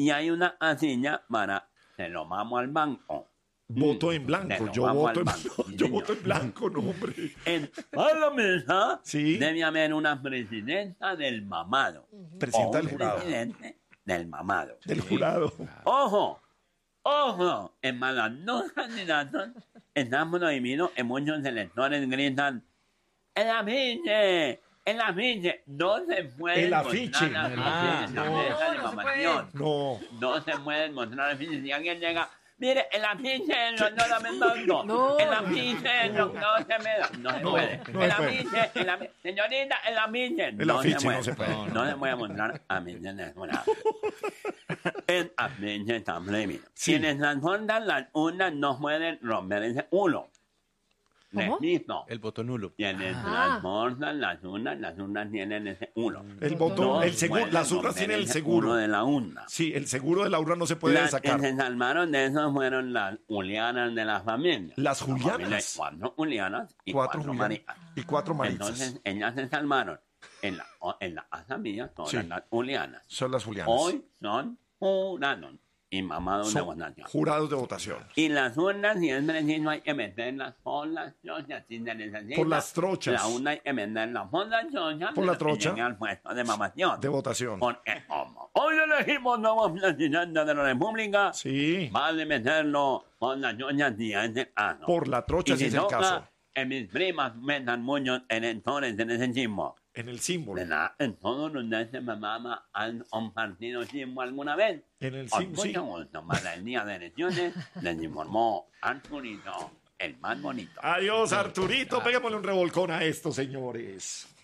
y hay una casilla para se lo vamos al banco. Voto en blanco. Pero Yo vamos voto al en banco, yo señor. voto en blanco, no, hombre. En la mesa Sí. debe haber una presidenta del mamado. Presidenta O del un jurado. presidente del mamado. Del jurado. Ojo, ojo, en malas dos candidatos están prohibidos y muchos electores gritan el afiche, no se puede El afiche. mostrar El afiche afiche. en la No, mesa de no se mamación. No. No se pueden mostrar afiches. Si alguien llega, mire, el afiche del doctor Amendondo. No. El afiche del doctor Semeda. No se puede. no El se puede. afiche, señorita, el afiche. El afiche no se puede. No se puede mostrar afiche en el jurado. El afiche está prohibido. Sí. Quienes transportan las urnas no pueden romper ese uno. ¿Cómo? Repito. El voto nulo. Quienes Ah. transportan las urnas tienen ese uno. El voto, No el seguro, pueden las urnas romper tienen el ese seguro. uno de la urna. Sí, el seguro de la urna no se puede Las sacar. que se salvaron de eso fueron las Julianas de la familia. Las La familia hay Julianas. 4 Julianas y Cuatro 4 Julianas Maritas. y 4 Maritas. Entonces, ellas se salvaron. En la casa mía son Sí. las Julianas. Son las Julianas. Hoy son jurados y mamados de Son votación. jurados de votación. Y las urnas, si es preciso, hay que meterlas por las trochas. Si se necesita, Por las trochas. La urna hay que meterla por las trochas. Por la que trocha. llegue al puesto de mamación. De votación. Porque como hoy elegimos nuevo presidente de la República, Sí. vale meterlo por las trochas si es el caso. Por la trocha, Y si es el toca, caso. que mis primas metan muchos electores en ese chismo. En el símbolo. ¿Verdad? En todos los de ese mamá han compartido chismo alguna vez. En el Con símbolo, sí. mucho gusto, para el día de elecciones, les informó Arturito, el más bonito. Adiós, Arturito. Peguémosle un revolcón a esto, señores.